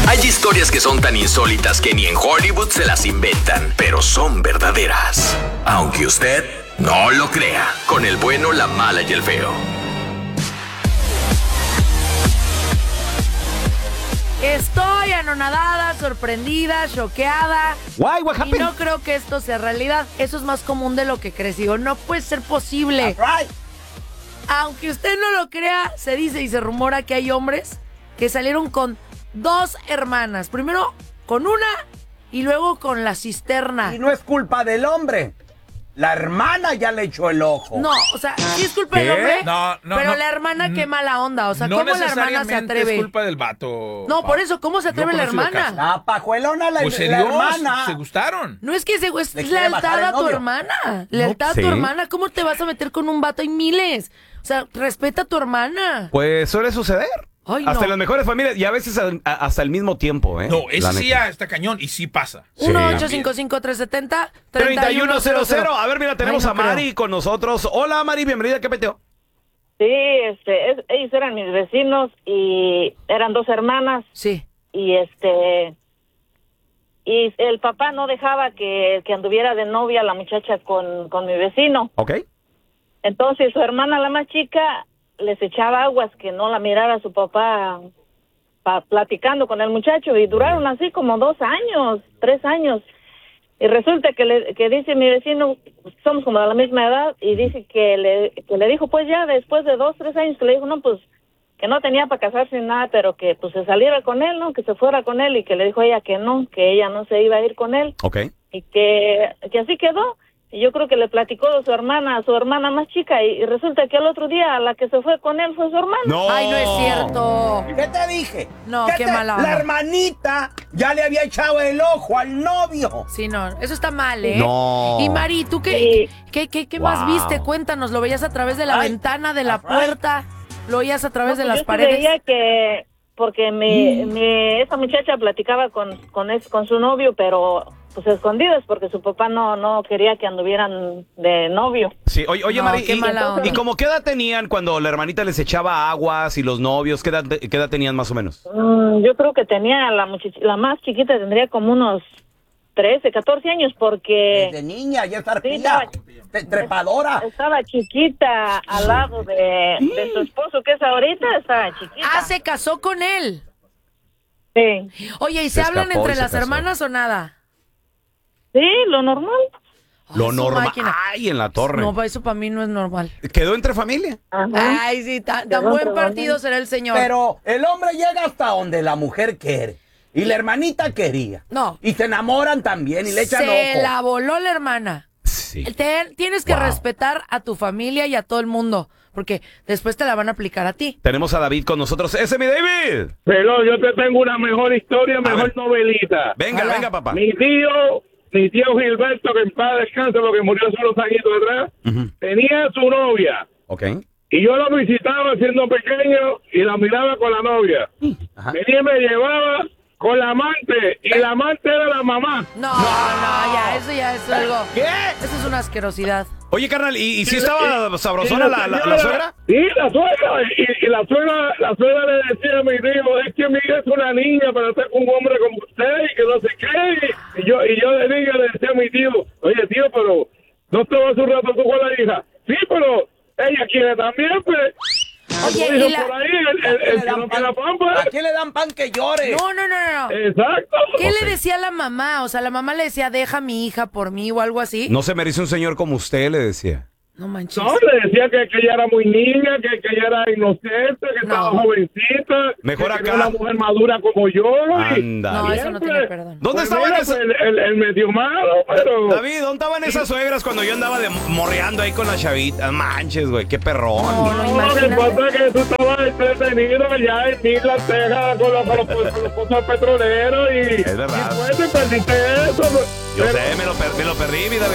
Hay historias que son tan insólitas que ni en Hollywood se las inventan, pero son verdaderas. Aunque usted no lo crea, con el bueno, la mala y el feo. Estoy anonadada, sorprendida, choqueada. Why? What Y happened? no creo que esto sea realidad. Eso es más común de lo que crees. Digo, no puede ser posible. Right. Aunque usted no lo crea, se dice y se rumora que hay hombres que salieron con 2 hermanas. Primero con una y luego con la cisterna. Y no es culpa del hombre. La hermana ya le echó el ojo. No, o sea, sí es culpa del ¿Qué? hombre, No, pero la hermana qué mala onda. O sea, ¿cómo la hermana se necesariamente atreve? es culpa del vato. No, por eso, ¿cómo se atreve Yo la he conocido hermana? casos. La pajuelona, la, Pues se la dio, hermana. se gustaron. No es que es Le quiere lealtad bajar el a tu novio. hermana. Lealtad a sí. tu hermana. ¿Cómo te vas a meter con un vato? Hay miles. O sea, respeta a tu hermana. Pues suele suceder. Ay, no. Hasta en las mejores familias y a veces hasta el mismo tiempo, ¿eh? No, ese La sí neta. ya está cañón y sí pasa. 1-855-370-3100. A ver, mira, tenemos Ay, no a Mari con nosotros. Hola, Mari, bienvenida. ¿Qué peteo? Sí, ellos eran mis vecinos y eran 2 hermanas Sí. y y el papá no dejaba que anduviera de novia la muchacha con mi vecino. ¿Ok? Entonces su hermana, la más chica, les echaba aguas que no la mirara su papá platicando con el muchacho y duraron así como 2 años, 3 años. Y resulta que dice mi vecino, somos como de la misma edad, y dice que le dijo, pues ya después de 2, 3 años, que le dijo, no, pues que no tenía para casarse ni nada, pero que pues se saliera con él, ¿no? Que se fuera con él, y que le dijo a ella que no, que ella no se iba a ir con él, Ok. y que así quedó. Y yo creo que le platicó de su hermana más chica, y resulta que el otro día la que se fue con él fue su hermana. No. Ay, no es cierto. ¿Qué te dije? No, qué mala onda. La hermanita ya le había echado el ojo al novio. Sí, no, eso está mal, ¿eh? No. Y Mari, ¿tú qué más Wow. viste? Cuéntanos, ¿lo veías a través de la Ay, ventana, de la ajá. puerta? ¿Lo oías a través de No, las yo sí paredes? veía que, porque esa muchacha platicaba con su novio, pero pues escondidas, porque su papá no quería que anduvieran de novio. Sí, oye No, Mari, qué mala onda. ¿y como qué edad tenían cuando la hermanita les echaba aguas y los novios? ¿Qué edad tenían más o menos? Yo creo que tenía la más chiquita, tendría como unos 13, 14 años, porque Desde niña, ya está Sí, arpía. Trepadora. estaba chiquita al lado de su esposo, que es ahorita, estaba chiquita. Ah, se casó con él. Sí, Oye, ¿y Se se hablan escapó y entre se las casó. hermanas o nada? sí, lo normal. Lo Ay, su normal. máquina. Ay, en la torre. No, eso para mí no es normal. ¿Quedó entre familia? Ajá. Ay, sí, tan Ya buen no, partido será el señor. Pero el hombre llega hasta donde la mujer quiere. Y la hermanita quería. No. Y se enamoran también y le echan se ojo. la voló la hermana. Sí. Tienes que Wow. respetar a tu familia y a todo el mundo, porque después te la van a aplicar a ti. Tenemos a David con nosotros. ¡Ese es mi David! Pero yo te tengo una mejor historia, mejor ver. novelita. Venga, Hola. venga, papá. Mi tío Gilberto, que en paz descanse porque murió hace unos añitos atrás, Ujú. tenía su novia. Ok. Y yo la visitaba siendo pequeño y la miraba con la novia. Ajá. Venía y me llevaba con la amante, y la amante era la mamá. No, ya es algo. ¿Qué? Eso es una asquerosidad. Oye, carnal, ¿y si estaba sabrosona la suegra? Sí, la suegra. Y la suegra le decía a mi tío, es que mi hija es una niña para ser un hombre como usted y que no sé qué. Y yo de niña le decía a mi tío, oye tío, pero no te vas un rato tú con la hija. Sí, pero ella quiere también, pues. Oye, Como y dicen por ahí, el que no quiere pan, pues. ¿A quién le dan pan que llore? No. Exacto. ¿Qué le decía la mamá? O sea, la mamá le decía, deja a mi hija por mí o algo así. No se merece un señor como usted, le decía. No manches. No, le decía que ella era muy niña, que ella era inocente, que No. estaba jovencita. Mejor que acá. era una mujer madura como yo. Anda. No, bien. eso no tiene perdón. ¿Dónde Pues estaban mira, esas? pues, el medio malo, pero... David, ¿dónde estaban esas suegras cuando yo andaba morreando ahí con la chavita? Manches, güey, qué perrón. No, No, lo que imagínate. pasa es que tú estabas entretenido allá en Isla Texas con los pozos petroleros y... Es verdad. Y pues te perdiste eso. Yo sé, me lo perdí, mi David.